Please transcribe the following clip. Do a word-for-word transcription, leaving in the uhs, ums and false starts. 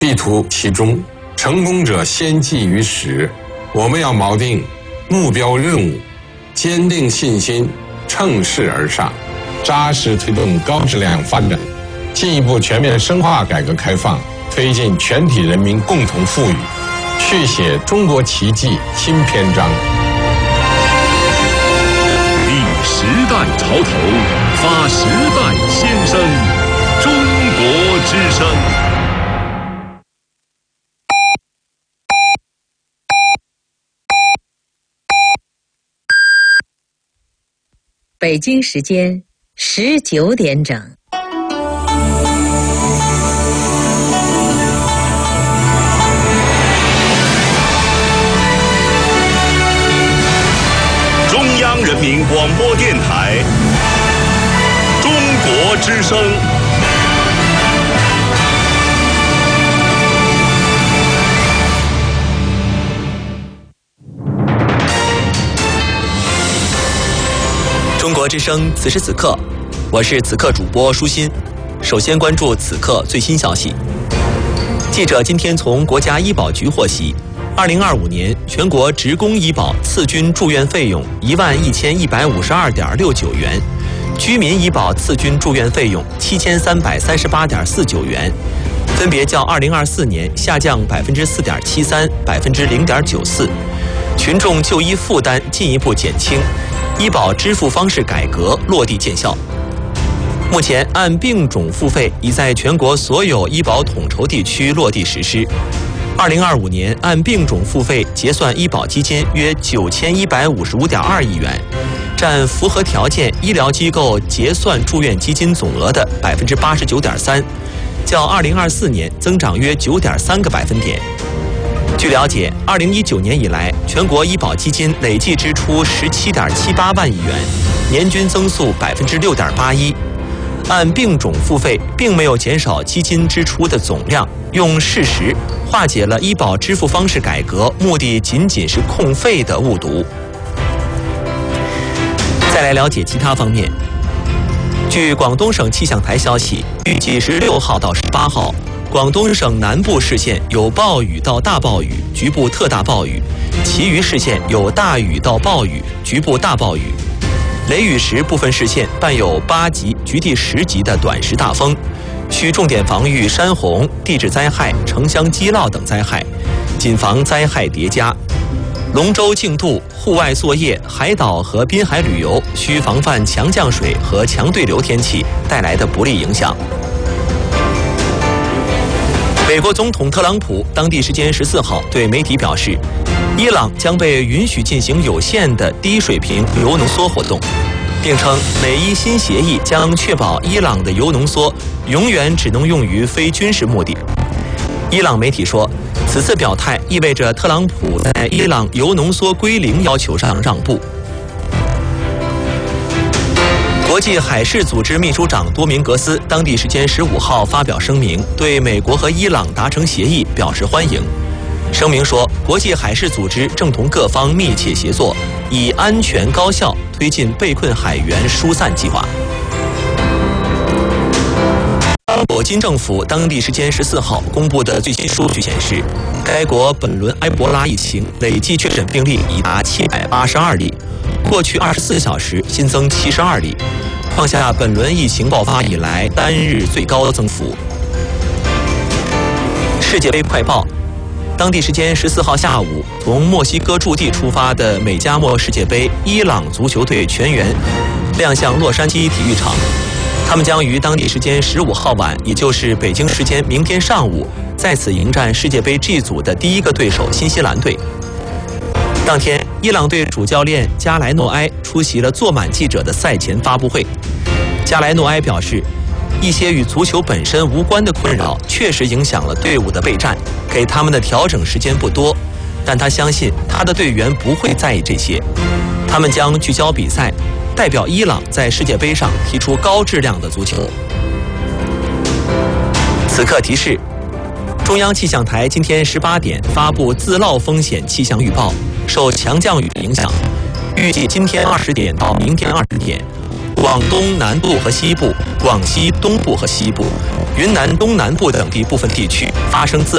意图其中，成功者先记于始。我们要锚定目标任务，坚定信心，乘势而上，扎实推动高质量发展，进一步全面深化改革开放，推进全体人民共同富裕，续写中国奇迹新篇章。 立时代潮头，发时代先声，中国之声。 北京时间十九点整。 中央人民广播电台，中国之声。 中国之声，此时此刻，我是此刻主播舒心。首先关注此刻最新消息。记者今天从国家医保局获悉，二零二五年全国职工医保次均住院费用一万一千一百五十二点六九元，居民医保次均住院费用七千三百三十八点四九元，分别较二零二四年下降百分之四点七三、百分之零点九四，群众就医负担进一步减轻。医保支付方式改革落地见效。目前，按病种付费已在全国所有医保统筹地区落地实施。二零二五年，按病种付费结算医保基金约九千一百五十五点二亿元，占符合条件医疗机构结算住院基金总额的百分之八十九点三，较二零二四年增长约九点三个百分点。据了解，二零一九年以来，全国医保基金累计支出十七点七八万亿元，年均增速百分之六点八一。按病种付费，并没有减少基金支出的总量，用事实化解了医保支付方式改革目的仅仅是控费的误读。再来了解其他方面。据广东省气象台消息，预计十六号到十八号。广东省南部市县有暴雨到大暴雨，局部特大暴雨；其余市县有大雨到暴雨，局部大暴雨。雷雨时，部分市县伴有八级、局地十级的短时大风，需重点防御山洪、地质灾害、城乡积涝等灾害，谨防灾害叠加。龙舟竞渡、户外作业、海岛和滨海旅游需防范强降水和强对流天气带来的不利影响。美国总统特朗普当地时间十四号对媒体表示，伊朗将被允许进行有限的低水平铀浓缩活动，并称美伊新协议将确保伊朗的铀浓缩永远只能用于非军事目的。伊朗媒体说，此次表态意味着特朗普在伊朗铀浓缩归零要求上让步。国际海事组织秘书长多明格斯当地时间十五号发表声明，对美国和伊朗达成协议表示欢迎。声明说，国际海事组织正同各方密切协作，以安全高效推进被困海员疏散计划。我金政府当地时间十四号公布的最新数据显示，该国本轮埃博拉疫情累计确诊病例已达七百八十二例，过去二十四小时新增七十二例，创下本轮疫情爆发以来单日最高增幅。世界杯快报，当地时间十四号下午，从墨西哥驻地出发的美加墨世界杯伊朗足球队全员亮相洛杉矶体育场。他们将于当地时间十五号晚，也就是北京时间明天上午，在此迎战世界杯 G 组的第一个对手新西兰队。当天，伊朗队主教练加莱诺埃出席了坐满记者的赛前发布会。加莱诺埃表示，一些与足球本身无关的困扰确实影响了队伍的备战，给他们的调整时间不多，但他相信他的队员不会在意这些，他们将聚焦比赛，代表伊朗在世界杯上踢出高质量的足球。此刻提示，中央气象台今天十八点发布自涝风险气象预报，受强降雨的影响，预计今天二十点到明天二十点，广东南部和西部、广西东部和西部、云南东南部等地部分地区发生自